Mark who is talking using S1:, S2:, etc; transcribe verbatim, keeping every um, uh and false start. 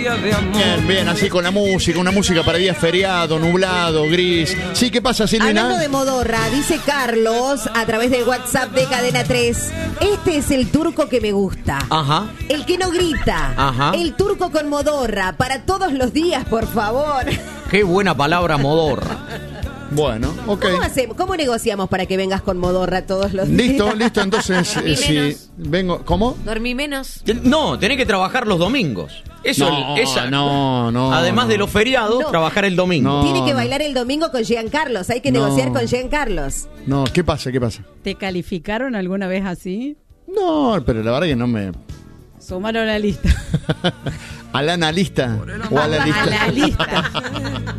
S1: historia de amor.
S2: Bien, bien, así con la música, una música para día feriado, nublado, gris. Sí, ¿qué pasa, Silvina?
S3: Hablando de modorra, dice Carlos a través del WhatsApp de Cadena tres, este es el turco que me gusta.
S4: Ajá.
S3: El que no grita.
S4: Ajá.
S3: El turco con modorra, para todos los días, por favor.
S4: Qué buena palabra, modorra.
S2: Bueno, ok.
S3: ¿Cómo hacemos? ¿Cómo negociamos para que vengas con modorra todos los días?
S2: Listo, listo, entonces, eh, si vengo... ¿Cómo?
S5: Dormí menos.
S4: No, tenés que trabajar los domingos. Eso,
S2: No,
S4: esa,
S2: no, no.
S4: Además
S2: no.
S4: de los feriados,
S3: No.
S4: trabajar el domingo.
S2: No.
S3: Tiene que bailar el domingo con Jean Carlos. Hay que
S2: No.
S3: negociar con Jean Carlos.
S2: No, ¿qué pasa? ¿Qué pasa?
S6: ¿Te calificaron alguna vez así?
S2: No, pero la verdad que no me...
S6: Sumaron a la lista.
S2: ¿Al analista? ¿O a la lista?
S6: A la lista.